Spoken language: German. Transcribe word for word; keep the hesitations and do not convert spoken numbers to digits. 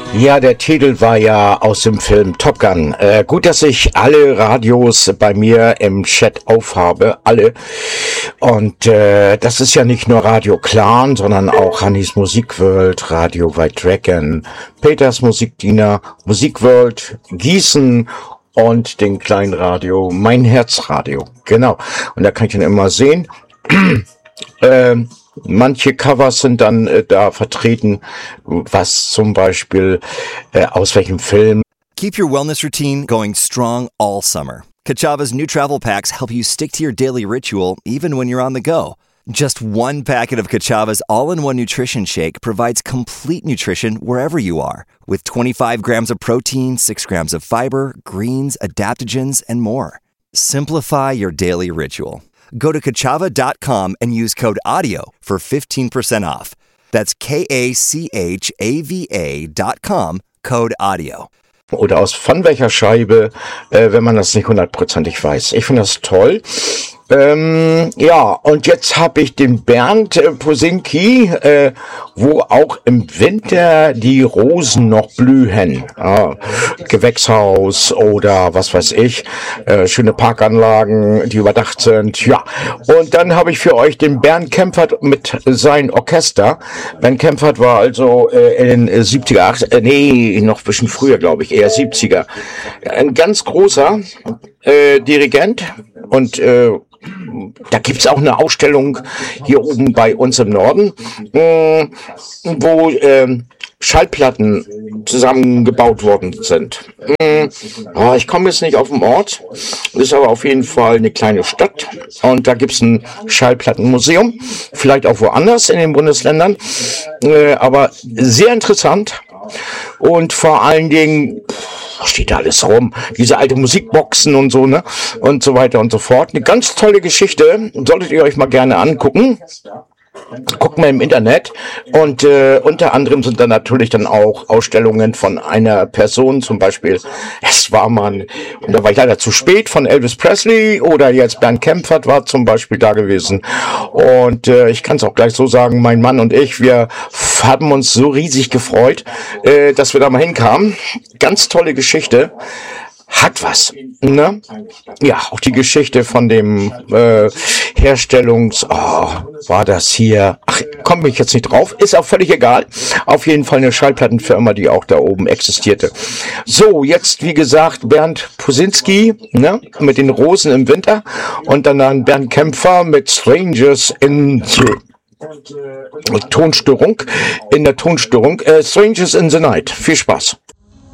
Ja, der Titel war ja aus dem Film Top Gun. Äh, gut, dass ich alle Radios bei mir im Chat aufhabe, alle. Und äh, das ist ja nicht nur Radio Clan, sondern auch Hannis Musikworld, Radio White Dragon, Peters Musikdiener, Musikworld, Gießen und den kleinen Radio, Mein Herzradio. Genau. Und da kann ich dann immer sehen. ähm, Manche Covers sind dann äh, da vertreten, was zum Beispiel äh, aus welchem Film. Keep your wellness routine going strong all summer. Kachava's new travel packs help you stick to your daily ritual even when you're on the go. Just one packet of Kachava's all-in-one nutrition shake provides complete nutrition wherever you are, with twenty-five grams of protein, six grams of fiber, greens, adaptogens, and more. Simplify your daily ritual. Go to kachava dot com and use code AUDIO for fifteen percent off. That's K A C H A V A dot com, code AUDIO. Oder aus von welcher Scheibe, äh, wenn man das nicht hundertprozentig weiß. Ich finde das toll. Ähm, ja, und jetzt habe ich den Bernd äh, Posinki, äh, wo auch im Winter die Rosen noch blühen. Ah, Gewächshaus oder was weiß ich, äh, schöne Parkanlagen, die überdacht sind. Ja, und dann habe ich für euch den Bernd Kempfert mit seinem Orchester. Bernd Kempfert war also äh, in den siebziger, achtziger, äh, nee, noch ein bisschen früher, glaube ich, eher siebziger. Ein ganz großer äh, Dirigent und äh, da gibt's auch eine Ausstellung hier oben bei uns im Norden, äh, wo äh, Schallplatten zusammengebaut worden sind. Äh, oh, ich komme jetzt nicht auf den Ort, ist aber auf jeden Fall eine kleine Stadt und da gibt's ein Schallplattenmuseum, vielleicht auch woanders in den Bundesländern, äh, aber sehr interessant und vor allen Dingen steht da alles rum, diese alte Musikboxen und so, ne, und so weiter und so fort. Eine ganz tolle Geschichte, solltet ihr euch mal gerne angucken. Guckt mal im Internet und äh, unter anderem sind da natürlich dann auch Ausstellungen von einer Person, zum Beispiel, es war man, und da war ich leider zu spät, von Elvis Presley oder jetzt Bernd Kempfert war zum Beispiel da gewesen und äh, ich kann es auch gleich so sagen, mein Mann und ich, wir haben uns so riesig gefreut, äh, dass wir da mal hinkamen. Ganz tolle Geschichte. Hat was, ne? Ja, auch die Geschichte von dem äh, Herstellungs... Oh, war das hier... Ach, komme ich jetzt nicht drauf. Ist auch völlig egal. Auf jeden Fall eine Schallplattenfirma, die auch da oben existierte. So, jetzt wie gesagt Bernd Posinski, ne? Mit den Rosen im Winter. Und dann dann Bernd Kempfer mit Strangers in... Tonstörung. In der Tonstörung. Äh, Strangers in the Night. Viel Spaß.